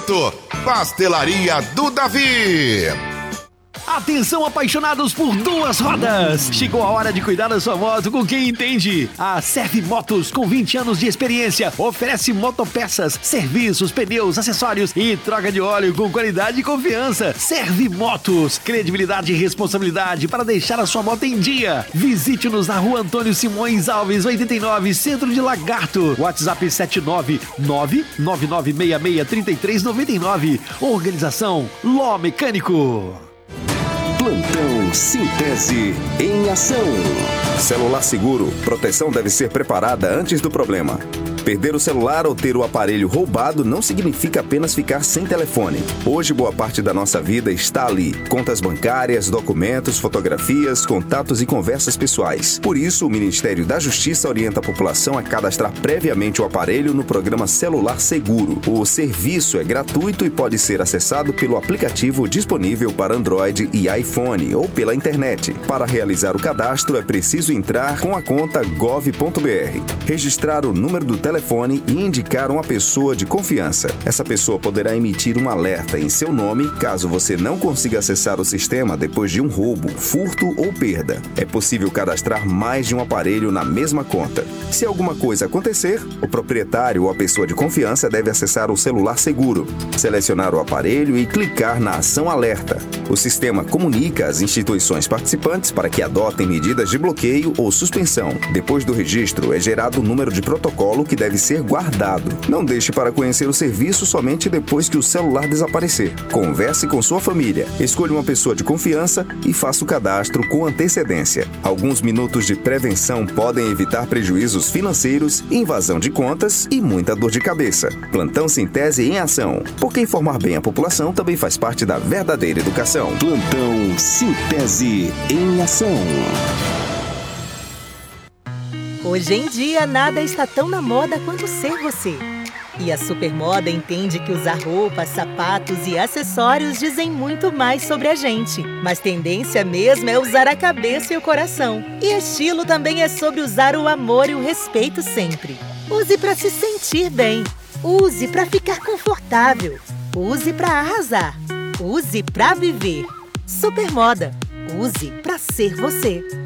oferecimento Pastelaria do Davi. Atenção, apaixonados por duas rodas! Chegou a hora de cuidar da sua moto com quem entende. A Serve Motos, com 20 anos de experiência, oferece motopeças, serviços, pneus, acessórios e troca de óleo com qualidade e confiança. Serve Motos, credibilidade e responsabilidade para deixar a sua moto em dia. Visite-nos na Rua Antônio Simões Alves, 89, Centro de Lagarto. WhatsApp 79999663399. Organização Ló Mecânico. Plantão Sintese em ação. Celular seguro. Proteção deve ser preparada antes do problema. Perder o celular ou ter o aparelho roubado não significa apenas ficar sem telefone. Hoje, boa parte da nossa vida está ali. Contas bancárias, documentos, fotografias, contatos e conversas pessoais. Por isso, o Ministério da Justiça orienta a população a cadastrar previamente o aparelho no programa Celular Seguro. O serviço é gratuito e pode ser acessado pelo aplicativo disponível para Android e iPhone ou pela internet. Para realizar o cadastro, é preciso entrar com a conta gov.br, registrar o número do telefone e indicar uma pessoa de confiança. Essa pessoa poderá emitir um alerta em seu nome caso você não consiga acessar o sistema depois de um roubo, furto ou perda. É possível cadastrar mais de um aparelho na mesma conta. Se alguma coisa acontecer, o proprietário ou a pessoa de confiança deve acessar o celular seguro, selecionar o aparelho e clicar na ação alerta. O sistema comunica às instituições participantes para que adotem medidas de bloqueio ou suspensão. Depois do registro, é gerado o número de protocolo que deve ser guardado. Não deixe para conhecer o serviço somente depois que o celular desaparecer. Converse com sua família, escolha uma pessoa de confiança e faça o cadastro com antecedência. Alguns minutos de prevenção podem evitar prejuízos financeiros, invasão de contas e muita dor de cabeça. Plantão Sintese em ação, porque informar bem a população também faz parte da verdadeira educação. Plantão Sintese em ação. Hoje em dia, nada está tão na moda quanto ser você. E a Supermoda entende que usar roupas, sapatos e acessórios dizem muito mais sobre a gente. Mas tendência mesmo é usar a cabeça e o coração. E estilo também é sobre usar o amor e o respeito sempre. Use para se sentir bem. Use para ficar confortável. Use para arrasar. Use para viver. Supermoda. Use para ser você.